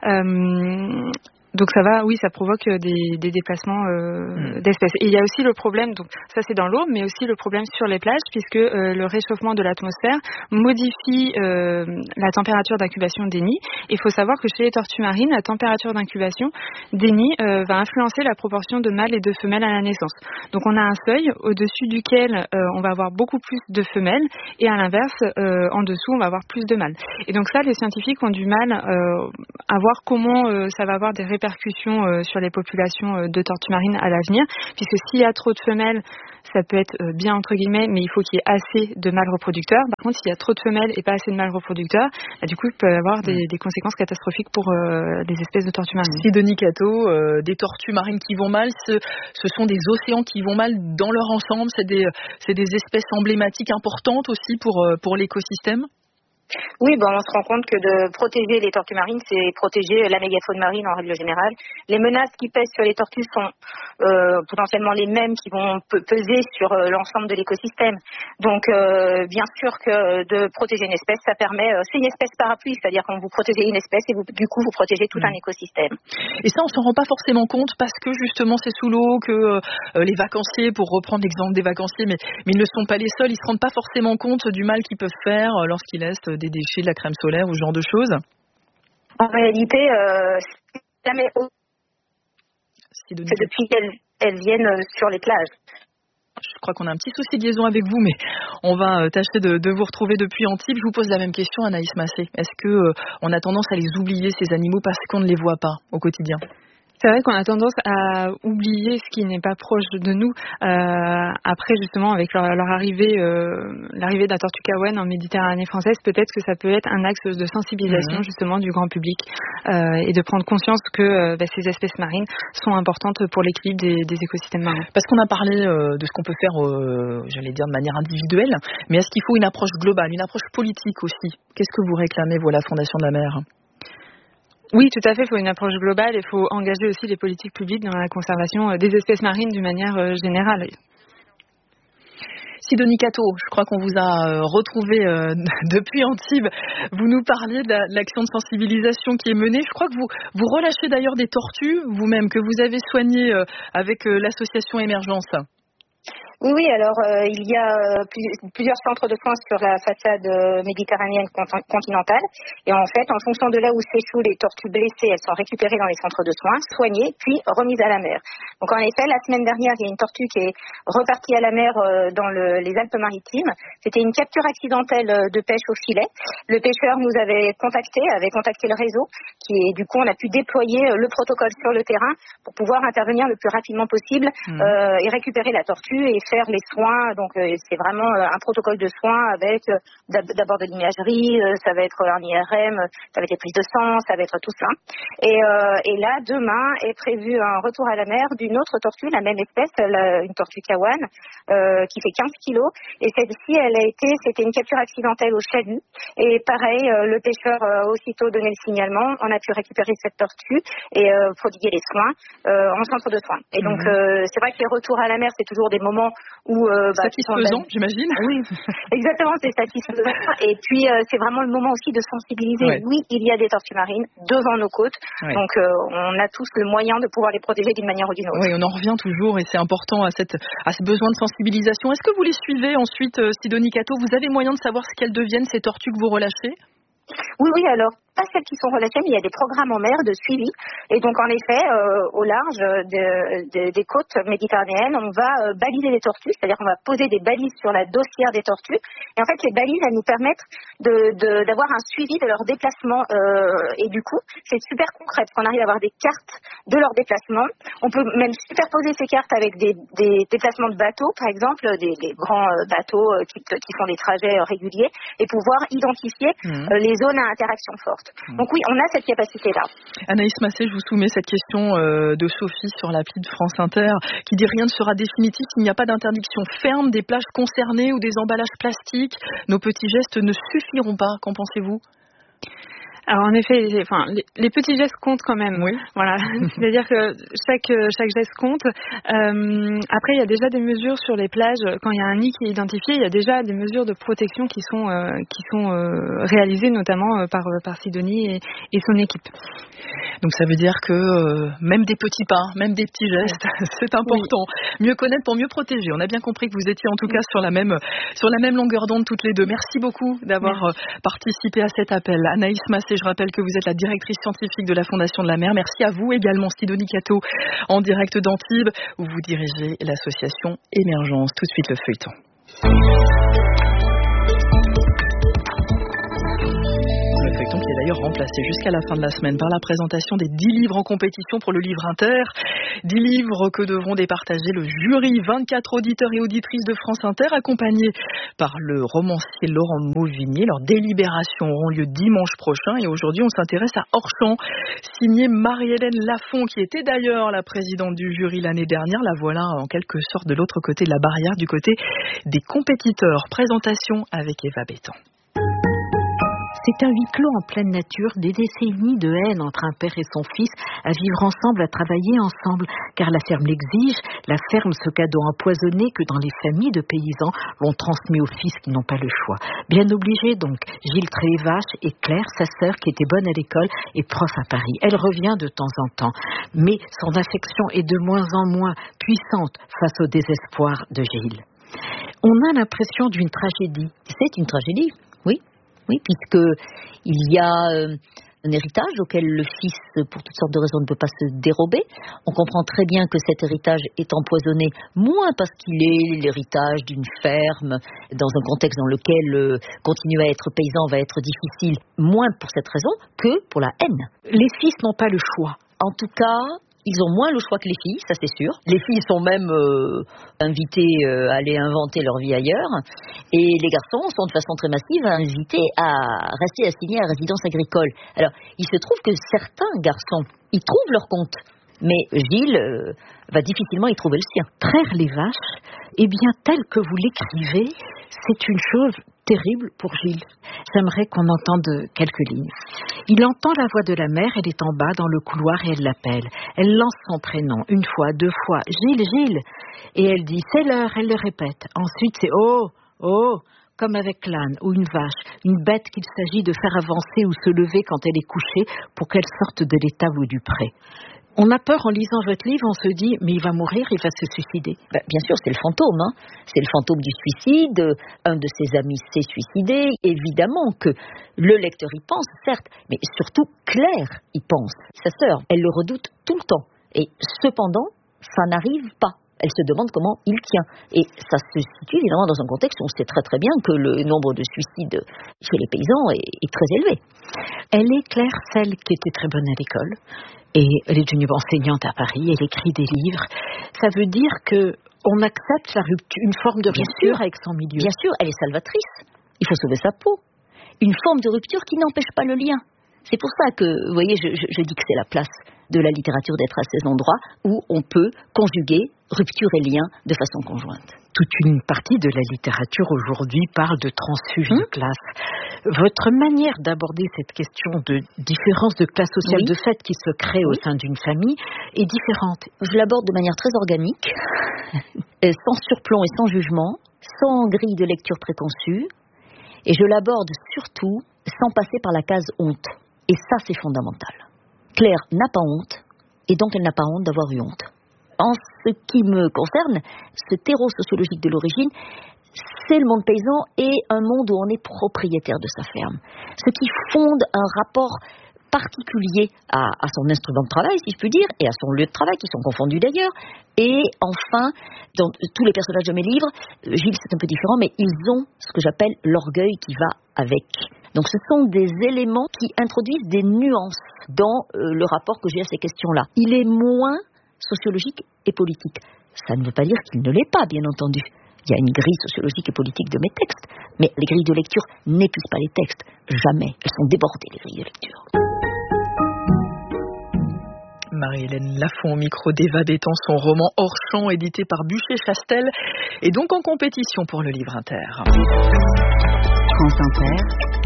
Euh, Donc ça va, oui, ça provoque des, des déplacements euh, mmh. d'espèces. Et il y a aussi le problème, donc ça c'est dans l'eau, mais aussi le problème sur les plages, puisque euh, le réchauffement de l'atmosphère modifie euh, la température d'incubation des nids. Il faut savoir que chez les tortues marines, la température d'incubation des nids euh, va influencer la proportion de mâles et de femelles à la naissance. Donc on a un seuil au-dessus duquel euh, on va avoir beaucoup plus de femelles, et à l'inverse, euh, en dessous, on va avoir plus de mâles. Et donc ça, les scientifiques ont du mal euh, à voir comment euh, ça va avoir des répercussions répercussions euh, sur les populations euh, de tortues marines à l'avenir, puisque s'il y a trop de femelles, ça peut être euh, bien entre guillemets, mais il faut qu'il y ait assez de mâles reproducteurs. Par contre, s'il y a trop de femelles et pas assez de mâles reproducteurs, bah, du coup, il peut y avoir des, des conséquences catastrophiques pour euh, les espèces de tortues marines. Sidonie Catteau, euh, des tortues marines qui vont mal, ce, ce sont des océans qui vont mal dans leur ensemble, c'est des, c'est des espèces emblématiques importantes aussi pour, pour l'écosystème. Oui, bon, on se rend compte que de protéger les tortues marines, c'est protéger la mégafaune marine en règle générale. Les menaces qui pèsent sur les tortues sont euh, potentiellement les mêmes qui vont pe- peser sur euh, l'ensemble de l'écosystème. Donc, euh, bien sûr que de protéger une espèce, ça permet, euh, c'est une espèce parapluie, c'est-à-dire quand vous protégez une espèce et vous, du coup, vous protégez tout mmh. un écosystème. Et ça, on s'en rend pas forcément compte parce que justement, c'est sous l'eau que euh, les vacanciers, pour reprendre l'exemple des vacanciers, mais, mais ils ne sont pas les seuls, ils se rendent pas forcément compte du mal qu'ils peuvent faire euh, lorsqu'ils laissent des déchets, de la crème solaire ou ce genre de choses. En réalité, euh, jamais c'est depuis qu'elles elles viennent sur les plages. Je crois qu'on a un petit souci de liaison avec vous, mais on va tâcher de, de vous retrouver depuis Antibes. Je vous pose la même question, Anaïs Massé. Est-ce que euh, on a tendance à les oublier, ces animaux, parce qu'on ne les voit pas au quotidien ? C'est vrai qu'on a tendance à oublier ce qui n'est pas proche de nous. Euh, après, justement, avec leur, leur arrivée, euh, l'arrivée de la tortue Kawen en Méditerranée française, peut-être que ça peut être un axe de sensibilisation mmh. justement du grand public euh, et de prendre conscience que euh, bah, ces espèces marines sont importantes pour l'équilibre des, des écosystèmes marins. Parce qu'on a parlé euh, de ce qu'on peut faire, euh, j'allais dire de manière individuelle, mais est-ce qu'il faut une approche globale, une approche politique aussi ? Qu'est-ce que vous réclamez, vous, à la Fondation de la Mer ? Oui, tout à fait. Il faut une approche globale. Il faut engager aussi les politiques publiques dans la conservation des espèces marines d'une manière générale. Sidonie Catteau, je crois qu'on vous a retrouvé euh, depuis Antibes. Vous nous parliez de, la, de l'action de sensibilisation qui est menée. Je crois que vous, vous relâchez d'ailleurs des tortues, vous-même, que vous avez soignées euh, avec euh, l'association Émergence. Oui, oui, alors euh, il y a euh, plus, plusieurs centres de soins sur la façade euh, méditerranéenne continentale. Et en fait, en fonction de là où s'échouent les tortues blessées, elles sont récupérées dans les centres de soins, soignées, puis remises à la mer. Donc en effet, la semaine dernière, il y a une tortue qui est repartie à la mer euh, dans le, les Alpes-Maritimes. C'était une capture accidentelle de pêche au filet. Le pêcheur nous avait contacté, avait contacté le réseau, qui est, du coup, on a pu déployer le protocole sur le terrain pour pouvoir intervenir le plus rapidement possible mmh. euh, et récupérer la tortue et faire les soins. Donc euh, c'est vraiment euh, un protocole de soins avec euh, d'abord de l'imagerie, euh, ça va être un I R M, ça va être des prises de sang, ça va être tout ça. Et, euh, et là, demain est prévu un retour à la mer d'une autre tortue, la même espèce, la, une tortue Kawan, euh, qui fait quinze kilos. Et celle-ci, elle a été, c'était une capture accidentelle au chalut. Et pareil, euh, le pêcheur a euh, aussitôt donné le signalement. On a pu récupérer cette tortue et euh, prodiguer les soins euh, en centre de soins. Et donc, mmh. euh, c'est vrai que les retours à la mer, c'est toujours des moments où euh, bah, satisfaisant, j'imagine. Oui, exactement, c'est satisfaisant. Et puis euh, c'est vraiment le moment aussi de sensibiliser. Ouais. Oui, il y a des tortues marines devant nos côtes, ouais. donc euh, on a tous le moyen de pouvoir les protéger d'une manière ou d'une autre. Oui, on en revient toujours et c'est important à cette à ce besoin de sensibilisation. Est-ce que vous les suivez ensuite, euh, Sidonie Catteau ? Vous avez moyen de savoir ce qu'elles deviennent, ces tortues que vous relâchez ? Oui, oui, alors, pas celles qui sont relationnelles, il y a des programmes en mer de suivi. Et donc, en effet, euh, au large de, de, des côtes méditerranéennes, on va euh, baliser les tortues, c'est-à-dire qu'on va poser des balises sur la dossière des tortues. Et en fait, ces balises, elles nous permettent de, de, d'avoir un suivi de leur déplacement. Euh, et du coup, c'est super concret, parce qu'on arrive à avoir des cartes de leur déplacement. On peut même superposer ces cartes avec des, des déplacements de bateaux, par exemple, des, des grands bateaux qui, qui font des trajets réguliers, et pouvoir identifier mmh. euh, les zones à interaction forte. Donc oui, on a cette capacité-là. Anaïs Massé, je vous soumets cette question euh, de Sophie sur l'appli de France Inter qui dit rien ne sera définitif s'il n'y a pas d'interdiction ferme des plages concernées ou des emballages plastiques. Nos petits gestes ne suffiront pas. Qu'en pensez-vous ? Alors en effet, les, enfin, les, les petits gestes comptent quand même. Oui. Voilà. C'est-à-dire que chaque chaque geste compte. Euh, après, il y a déjà des mesures sur les plages. Quand il y a un nid qui est identifié, il y a déjà des mesures de protection qui sont euh, qui sont euh, réalisées, notamment euh, par par Sidonie et, et son équipe. Donc ça veut dire que euh, même des petits pas, même des petits gestes, oui. c'est important. Oui. Mieux connaître pour mieux protéger. On a bien compris que vous étiez en tout cas sur la même sur la même longueur d'onde toutes les deux. Merci beaucoup d'avoir euh, participé à cet appel. Anaïs Massé, je rappelle que vous êtes la directrice scientifique de la Fondation de la Mer. Merci à vous également, Sidonie Cateau, en direct d'Antibes, où vous dirigez l'association Émergence. Tout de suite le feuilleton. Qui est d'ailleurs remplacé jusqu'à la fin de la semaine par la présentation des dix livres en compétition pour le livre Inter. dix livres que devront départager le jury, vingt-quatre auditeurs et auditrices de France Inter, accompagnés par le romancier Laurent Mauvigné. Leurs délibérations auront lieu dimanche prochain et aujourd'hui on s'intéresse à Hors-champ, signé Marie-Hélène Lafont, qui était d'ailleurs la présidente du jury l'année dernière. La voilà en quelque sorte de l'autre côté de la barrière, du côté des compétiteurs. Présentation avec Eva Béton. C'est un huis clos en pleine nature, des décennies de haine entre un père et son fils, à vivre ensemble, à travailler ensemble, car la ferme l'exige, la ferme, ce cadeau empoisonné que dans les familles de paysans l'on transmet aux fils qui n'ont pas le choix. Bien obligé donc, Gilles Trévache et Claire, sa sœur qui était bonne à l'école et prof à Paris. Elle revient de temps en temps, mais son affection est de moins en moins puissante face au désespoir de Gilles. On a l'impression d'une tragédie. C'est une tragédie, oui. Oui, puisqu'il y a euh, un héritage auquel le fils, pour toutes sortes de raisons, ne peut pas se dérober. On comprend très bien que cet héritage est empoisonné, moins parce qu'il est l'héritage d'une ferme, dans un contexte dans lequel euh, continuer à être paysan va être difficile, moins pour cette raison que pour la haine. Les fils n'ont pas le choix. En tout cas, ils ont moins le choix que les filles, ça c'est sûr. Les filles sont même euh, invitées euh, à aller inventer leur vie ailleurs. Et les garçons sont de façon très massive invités à rester assignés à résidence agricole. Alors, il se trouve que certains garçons y trouvent leur compte. Mais Gilles euh, va difficilement y trouver le sien. Traire les vaches, eh bien, tel que vous l'écrivez, c'est une chose terrible pour Gilles. J'aimerais qu'on entende quelques lignes. Il entend la voix de la mère, elle est en bas dans le couloir et elle l'appelle. Elle lance son prénom, une fois, deux fois, Gilles, Gilles. Et elle dit, c'est l'heure, elle le répète. Ensuite, c'est oh, oh, comme avec l'âne ou une vache, une bête qu'il s'agit de faire avancer ou se lever quand elle est couchée pour qu'elle sorte de l'étable ou du pré. On a peur en lisant votre livre, on se dit, mais il va mourir, il va se suicider. Ben, bien sûr, c'est le fantôme. Hein. C'est le fantôme du suicide. Un de ses amis s'est suicidé. Évidemment que le lecteur y pense, certes, mais surtout Claire y pense. Sa sœur, elle le redoute tout le temps. Et cependant, ça n'arrive pas. Elle se demande comment il tient. Et ça se situe évidemment dans un contexte où on sait très très bien que le nombre de suicides chez les paysans est, est très élevé. Elle est Claire, celle qui était très bonne à l'école. Et elle est devenue enseignante à Paris, elle écrit des livres. Ça veut dire qu'on accepte la rupture, une forme de rupture avec son milieu. Bien sûr, elle est salvatrice. Il faut sauver sa peau. Une forme de rupture qui n'empêche pas le lien. C'est pour ça que, vous voyez, je, je, je dis que c'est la place de la littérature d'être à ces endroits où on peut conjuguer rupture et lien de façon conjointe. Toute une partie de la littérature aujourd'hui parle de transfuge mmh. de classe. Votre manière d'aborder cette question de différence de classe sociale, oui. de fait qui se crée oui. au sein d'une famille, est différente. Je l'aborde de manière très organique, sans surplomb et sans jugement, sans grille de lecture préconçue, et je l'aborde surtout sans passer par la case honte. Et ça, c'est fondamental. Claire n'a pas honte, et donc elle n'a pas honte d'avoir eu honte. En ce qui me concerne, ce terreau sociologique de l'origine, c'est le monde paysan et un monde où on est propriétaire de sa ferme. Ce qui fonde un rapport particulier à, à son instrument de travail, si je puis dire, et à son lieu de travail, qui sont confondus d'ailleurs. Et enfin, dans tous les personnages de mes livres, Gilles c'est un peu différent, mais ils ont ce que j'appelle l'orgueil qui va avec. Donc ce sont des éléments qui introduisent des nuances dans euh, le rapport que j'ai à ces questions-là. Il est moins sociologique et politique. Ça ne veut pas dire qu'il ne l'est pas, bien entendu. Il y a une grille sociologique et politique de mes textes, mais les grilles de lecture n'épuisent pas les textes. Jamais. Elles sont débordées, les grilles de lecture. Marie-Hélène Lafont au micro d'Eva Bétan, son roman Hors champ, édité par Bucher-Chastel, et donc en compétition pour le livre Inter. France Inter.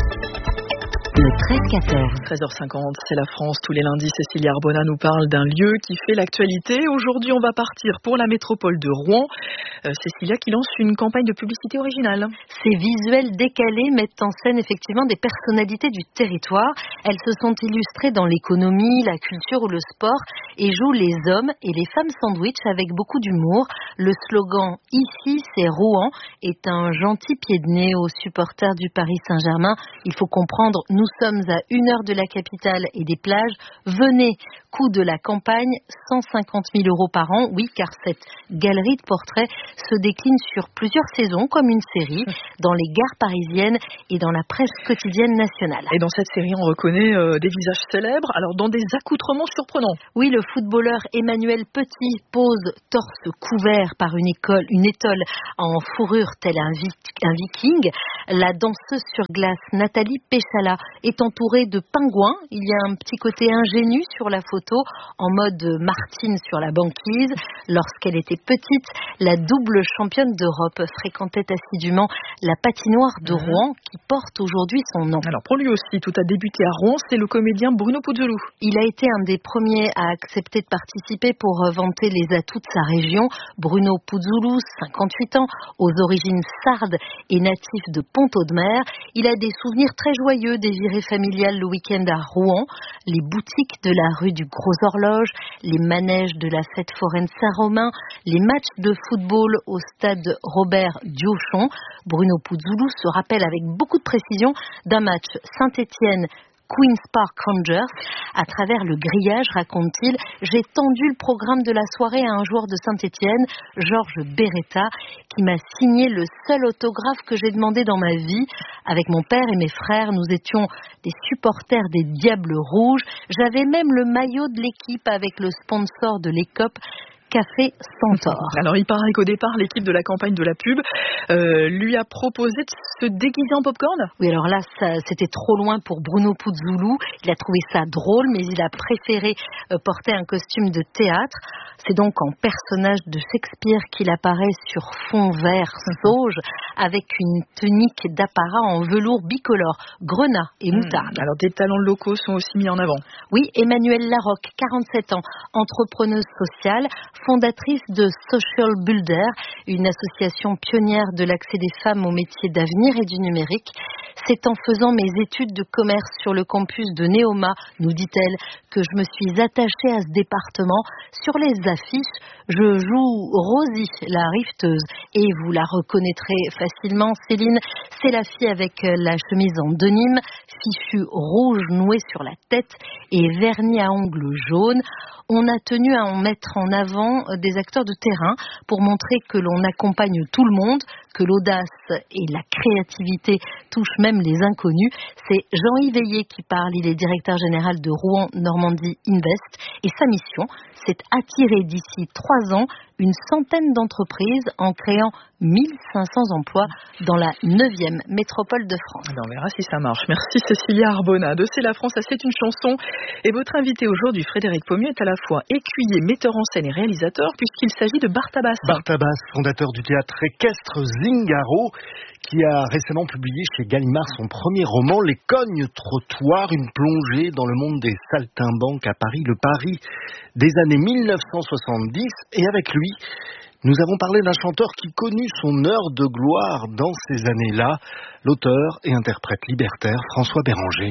Le treize quatorze. treize heures cinquante, c'est la France. Tous les lundis, Cécilia Arbona nous parle d'un lieu qui fait l'actualité. Aujourd'hui, on va partir pour la métropole de Rouen. Euh, Cécilia qui lance une campagne de publicité originale. Ces visuels décalés mettent en scène effectivement des personnalités du territoire. Elles se sont illustrées dans l'économie, la culture ou le sport et jouent les hommes et les femmes sandwich avec beaucoup d'humour. Le slogan « Ici, c'est Rouen » est un gentil pied de nez aux supporters du Paris Saint-Germain. Il faut comprendre, nous Nous sommes à une heure de la capitale et des plages. Venez, coût de la campagne, cent cinquante mille euros par an. Oui, car cette galerie de portraits se décline sur plusieurs saisons comme une série dans les gares parisiennes et dans la presse quotidienne nationale. Et dans cette série, on reconnaît euh, des visages célèbres, alors dans des accoutrements surprenants. Oui, le footballeur Emmanuel Petit pose torse couvert par une, école, une étole en fourrure tel un, vi, un viking. La danseuse sur glace Nathalie Péchala est entourée de pingouins. Il y a un petit côté ingénu sur la photo, en mode Martine sur la banquise. Lorsqu'elle était petite, la double championne d'Europe fréquentait assidûment la patinoire de mmh. Rouen, qui porte aujourd'hui son nom. Alors pour lui aussi, tout a débuté à Rouen, c'est le comédien Bruno Puzzolou. Il a été un des premiers à accepter de participer pour vanter les atouts de sa région. Bruno Puzzolou, cinquante-huit ans, aux origines sardes et natif de Pont-Audemer. Il a des souvenirs très joyeux des virées familiales le week-end à Rouen, les boutiques de la rue du Gros Horloge, les manèges de la fête foraine Saint-Romain, les matchs de football au stade Robert Diochon. Bruno Puzzolou se rappelle avec beaucoup de précision d'un match Saint-Étienne Queen's Park Rangers. À travers le grillage, raconte-t-il, j'ai tendu le programme de la soirée à un joueur de Saint-Étienne, Georges Beretta, qui m'a signé le seul autographe que j'ai demandé dans ma vie. Avec mon père et mes frères, nous étions des supporters des Diables Rouges. J'avais même le maillot de l'équipe avec le sponsor de l'E C O P, Café Centaure. Alors il paraît qu'au départ, l'équipe de la campagne de la pub euh, lui a proposé de se déguiser en popcorn. Oui, alors là, ça, c'était trop loin pour Bruno Puzzolou. Il a trouvé ça drôle, mais il a préféré euh, porter un costume de théâtre. C'est donc en personnage de Shakespeare qu'il apparaît sur fond vert sauge, avec une tunique d'apparat en velours bicolore, grenat et moutarde. Mmh. Alors des talents locaux sont aussi mis en avant. Oui, Emmanuelle Larocque, quarante-sept ans, entrepreneuse sociale, fondatrice de Social Builder, une association pionnière de l'accès des femmes aux métiers d'avenir et du numérique. C'est en faisant mes études de commerce sur le campus de Neoma, nous dit-elle, que je me suis attachée à ce département. Sur les affiches, je joue Rosie, la rifteuse, et vous la reconnaîtrez facilement, Céline. C'est la fille avec la chemise en denim, fichu rouge noué sur la tête et vernis à ongles jaunes. On a tenu à en mettre en avant des acteurs de terrain pour montrer que l'on accompagne tout le monde, que l'audace et la créativité touchent même les inconnus. C'est Jean-Yves Veillé qui parle, il est directeur général de Rouen Normandie Invest et sa mission, c'est attirer d'ici trois ans une centaine d'entreprises en créant mille cinq cents emplois dans la neuvième métropole de France. Alors on verra si ça marche. Merci Cécilia Arbona. De C'est la France à C'est une chanson. Et votre invité aujourd'hui, Frédéric Pommier, est à la fois écuyer, metteur en scène et réalisateur, puisqu'il s'agit de Barthabas. Barthabas, fondateur du théâtre équestre Zingaro, qui a récemment publié chez Gallimard son premier roman, Les Cognes-Trottoirs, une plongée dans le monde des saltimbanques à Paris, le Paris des années mille neuf cent soixante-dix. Et avec lui, nous avons parlé d'un chanteur qui connut son heure de gloire dans ces années-là, l'auteur et interprète libertaire François Béranger.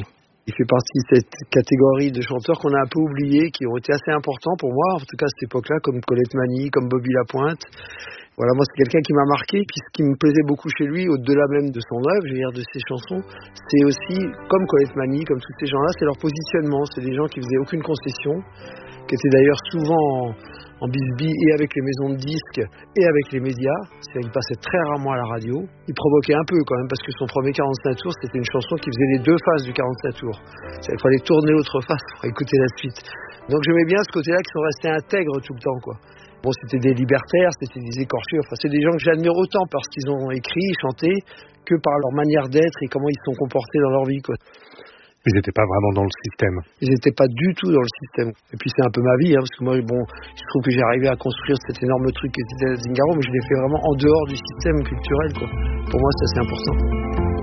Il fait partie de cette catégorie de chanteurs qu'on a un peu oubliés, qui ont été assez importants pour moi, en tout cas à cette époque-là, comme Colette Mani, comme Bobby Lapointe. Voilà, moi c'est quelqu'un qui m'a marqué, puis ce qui me plaisait beaucoup chez lui, au-delà même de son œuvre, je veux dire de ses chansons, c'est aussi, comme Colette Mani, comme tous ces gens-là, c'est leur positionnement. C'est des gens qui faisaient aucune concession, qui étaient d'ailleurs souvent en, en bisbille et avec les maisons de disques et avec les médias. C'est-à-dire qu'il passait très rarement à la radio. Il provoquait un peu quand même, parce que son premier quarante-cinq tours, c'était une chanson qui faisait les deux faces du quarante-cinq tours. Il fallait tourner l'autre face pour écouter la suite. Donc j'aimais bien ce côté-là, qui sont restés intègres tout le temps, quoi. Bon, c'était des libertaires, c'était des écorchés, enfin c'est des gens que j'admire autant parce qu'ils ont écrit, chanté, que par leur manière d'être et comment ils se sont comportés dans leur vie, quoi. Ils n'étaient pas vraiment dans le système. Ils n'étaient pas du tout dans le système. Et puis c'est un peu ma vie, hein, parce que moi, bon, je trouve que j'ai arrivé à construire cet énorme truc qui était Zingaro, mais je l'ai fait vraiment en dehors du système culturel, quoi. Pour moi, c'est assez important.